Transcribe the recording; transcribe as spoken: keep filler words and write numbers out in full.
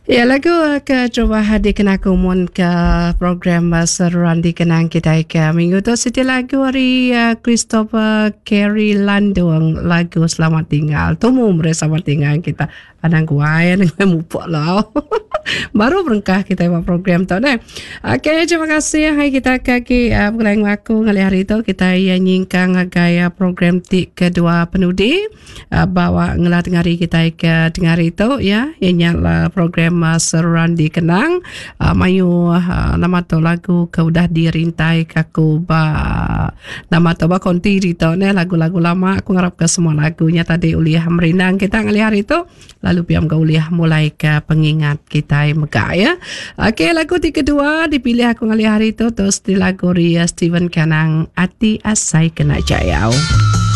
Ya, lagu ke coba hadirkan aku mun ke program uh, seruan dikenang kita ke minggu tu siti lagu dari uh, Christopher Carey Landung lagu Selamat Tinggal. Tu umur selamat tinggal kita. Anang kuai, anang kuai mupuk lah. Baru berengkah kita buat program tu deh. Okey, terima kasih. Hai kita kaki uh, bulan aku ngali hari tu kita yang nyingkang gaya program tik kedua penudi uh, bawa ngelat ngari kita ke dengar itu ya. Yang nyala program uh, seruan dikenang uh, mayu uh, nama tu lagu ke udah dirintai kaku ba nama tu ba konti itu ne lagu-lagu lama aku ngarap ke semua lagunya tadi uliah merinang kita ngali hari itu lalu piam ke uliah mulai ke pengingat kita megah ya. Okey, lagu ti kedua dipilih aku ngali hari itu terus di lagu Ria Steven Kanang Ati Asai Kena Jayau.